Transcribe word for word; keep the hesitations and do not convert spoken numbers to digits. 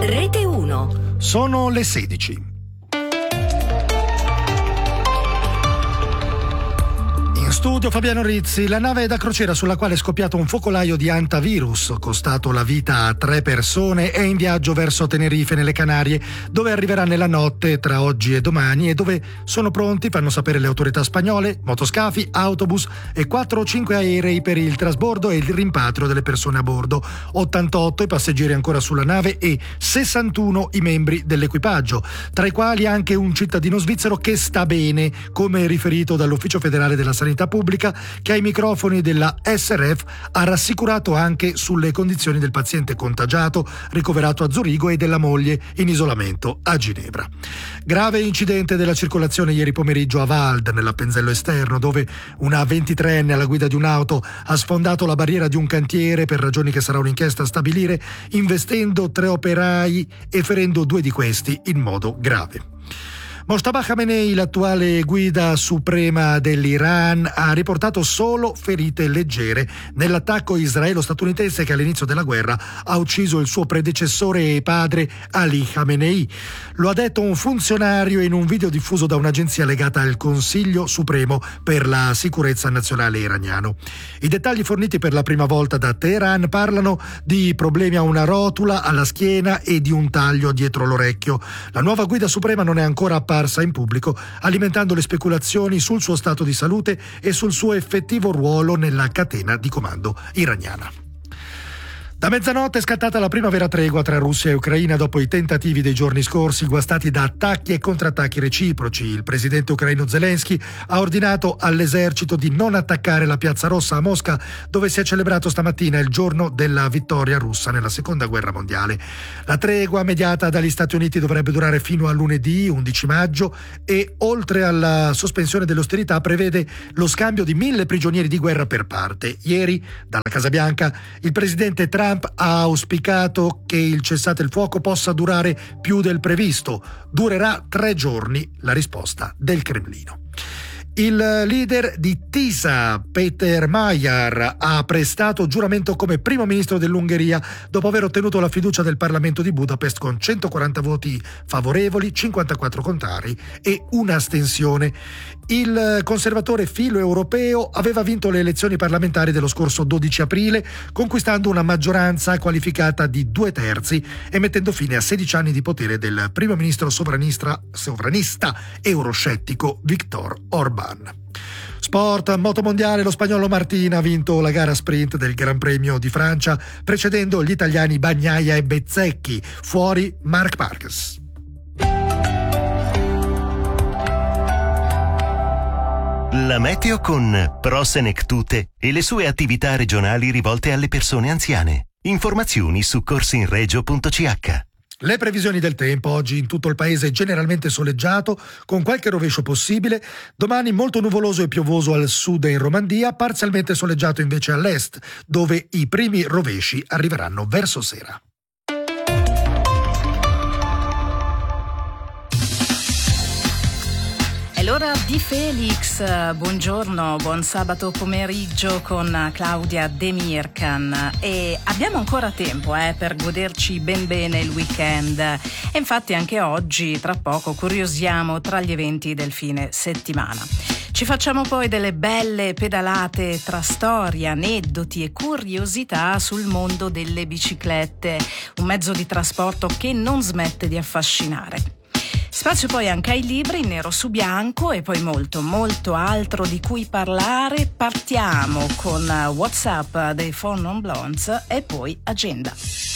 Rete uno. Sono le sedici. Studio Fabiano Rizzi. La nave da crociera sulla quale è scoppiato un focolaio di hantavirus, costato la vita a tre persone, è in viaggio verso Tenerife nelle Canarie, dove arriverà nella notte tra oggi e domani e dove sono pronti, fanno sapere le autorità spagnole, motoscafi, autobus e quattro o cinque aerei per il trasbordo e il rimpatrio delle persone a bordo. ottantotto i passeggeri ancora sulla nave e sessantuno i membri dell'equipaggio, tra i quali anche un cittadino svizzero che sta bene, come riferito dall'Ufficio Federale della Sanità Pubblica, che ai microfoni della S R F ha rassicurato anche sulle condizioni del paziente contagiato ricoverato a Zurigo e della moglie in isolamento a Ginevra. Grave incidente della circolazione ieri pomeriggio a Vald, nell'Appenzello esterno, dove una ventitreenne alla guida di un'auto ha sfondato la barriera di un cantiere per ragioni che sarà un'inchiesta a stabilire, investendo tre operai e ferendo due di questi in modo grave. Mojtaba Khamenei, l'attuale guida suprema dell'Iran, ha riportato solo ferite leggere nell'attacco israelo-statunitense che all'inizio della guerra ha ucciso il suo predecessore e padre Ali Khamenei. Lo ha detto un funzionario in un video diffuso da un'agenzia legata al Consiglio Supremo per la Sicurezza Nazionale iraniano. I dettagli forniti per la prima volta da Teheran parlano di problemi a una rotula, alla schiena e di un taglio dietro l'orecchio. La nuova guida suprema non è ancora apparsa in pubblico, alimentando le speculazioni sul suo stato di salute e sul suo effettivo ruolo nella catena di comando iraniana. Da mezzanotte è scattata la prima vera tregua tra Russia e Ucraina dopo i tentativi dei giorni scorsi guastati da attacchi e contrattacchi reciproci. Il presidente ucraino Zelensky ha ordinato all'esercito di non attaccare la Piazza Rossa a Mosca, dove si è celebrato stamattina il giorno della vittoria russa nella seconda guerra mondiale. La tregua mediata dagli Stati Uniti dovrebbe durare fino a lunedì undici maggio e, oltre alla sospensione delle ostilità, prevede lo scambio di mille prigionieri di guerra per parte. Ieri, dalla Casa Bianca, il presidente Trump ha auspicato che il cessate il fuoco possa durare più del previsto. Durerà tre giorni, la risposta del Cremlino. Il leader di TISA, Peter Magyar, ha prestato giuramento come primo ministro dell'Ungheria dopo aver ottenuto la fiducia del Parlamento di Budapest con centoquaranta voti favorevoli, cinquantaquattro contrari e un'astensione. Il conservatore filo europeo aveva vinto le elezioni parlamentari dello scorso dodici aprile, conquistando una maggioranza qualificata di due terzi e mettendo fine a sedici anni di potere del primo ministro sovranista, sovranista euroscettico Viktor Orbán. Sport, moto mondiale, lo spagnolo Martin ha vinto la gara sprint del Gran Premio di Francia, precedendo gli italiani Bagnaia e Bezzecchi, fuori Marc Marquez. La meteo con Prosenectute e le sue attività regionali rivolte alle persone anziane. Informazioni su corsinregio punto c h. Le previsioni del tempo: oggi in tutto il paese generalmente soleggiato, con qualche rovescio possibile. Domani molto nuvoloso e piovoso al sud e in Romandia, parzialmente soleggiato invece all'est, dove i primi rovesci arriveranno verso sera. È l'ora di Felix, buongiorno, buon sabato pomeriggio con Claudia De Mircan e abbiamo ancora tempo eh, per goderci ben bene il weekend e infatti anche oggi tra poco curiosiamo tra gli eventi del fine settimana. Ci facciamo poi delle belle pedalate tra storie, aneddoti e curiosità sul mondo delle biciclette, un mezzo di trasporto che non smette di affascinare. Spazio poi anche ai libri nero su bianco e poi molto molto altro di cui parlare. Partiamo con WhatsApp dei Four Non Blondes e poi agenda.